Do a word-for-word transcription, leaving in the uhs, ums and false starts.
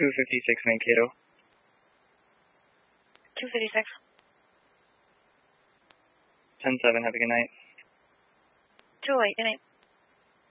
two fifty-six Mankato. two fifty-six. ten seven, have a good night. two oh eight, good night.